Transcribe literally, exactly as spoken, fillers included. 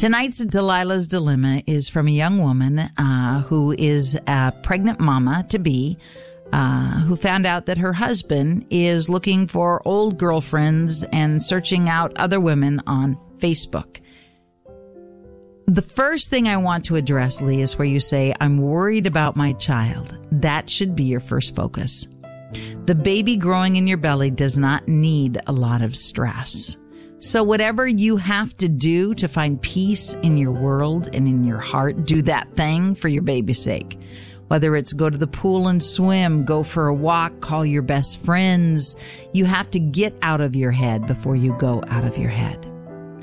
Tonight's Delilah's Dilemma is from a young woman uh, who is a pregnant mama to be, uh, who found out that her husband is looking for old girlfriends and searching out other women on Facebook. The first thing I want to address, Lee, is where you say, I'm worried about my child. That should be your first focus. The baby growing in your belly does not need a lot of stress. So whatever you have to do to find peace in your world and in your heart, do that thing for your baby's sake. Whether it's go to the pool and swim, go for a walk, call your best friends, you have to get out of your head before you go out of your head.